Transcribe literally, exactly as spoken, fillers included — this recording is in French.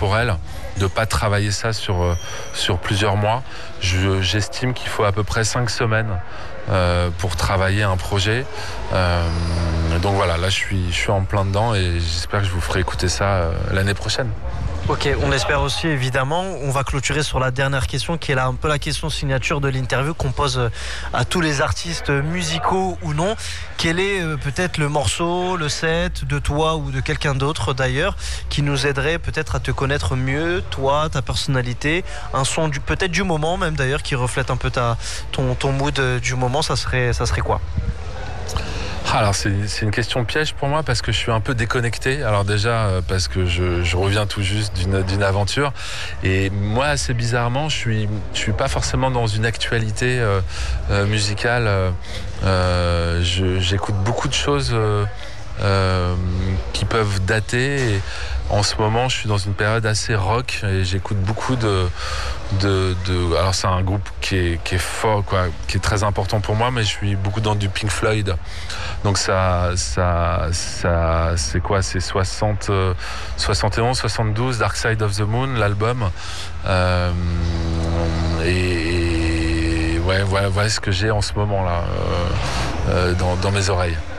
temporel, de ne pas travailler ça sur, euh, sur plusieurs mois. Je, j'estime qu'il faut à peu près cinq semaines euh, pour travailler un projet. Euh, donc voilà, là je suis, je suis en plein dedans et j'espère que je vous ferai écouter ça euh, l'année prochaine. Ok, on espère aussi évidemment. On va clôturer sur la dernière question qui est là un peu la question signature de l'interview qu'on pose à tous les artistes musicaux ou non. Quel est euh, peut-être le morceau, le set de toi ou de quelqu'un d'autre d'ailleurs qui nous aiderait peut-être à te connaître mieux, toi, ta personnalité, un son du, peut-être du moment même d'ailleurs qui reflète un peu ta, ton, ton mood du moment, ça serait, ça serait quoi ? Alors c'est, c'est une question piège pour moi parce que je suis un peu déconnecté. Alors déjà parce que je, je reviens tout juste d'une, d'une aventure et moi assez bizarrement je suis, je suis pas forcément dans une actualité euh, euh, musicale. Euh, je, j'écoute beaucoup de choses euh, euh, qui peuvent dater et en ce moment je suis dans une période assez rock et j'écoute beaucoup de De, de, alors c'est un groupe qui est, qui est fort, quoi, qui est très important pour moi, mais je suis beaucoup dans du Pink Floyd. Donc ça, ça, ça c'est quoi? C'est soixante, soixante et onze, soixante-douze, Dark Side of the Moon, l'album. Euh, et, et ouais, voilà, voilà ce que j'ai en ce moment là euh, euh, dans, dans mes oreilles.